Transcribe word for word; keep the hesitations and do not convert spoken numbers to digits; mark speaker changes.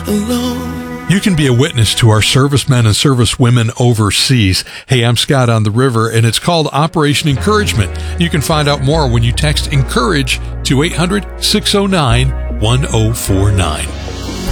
Speaker 1: alone.
Speaker 2: You can be a witness to our servicemen and servicewomen overseas. Hey, I'm Scott on the River, and it's called Operation Encouragement. You can find out more when you text ENCOURAGE to eight hundred, six oh nine, one oh four nine.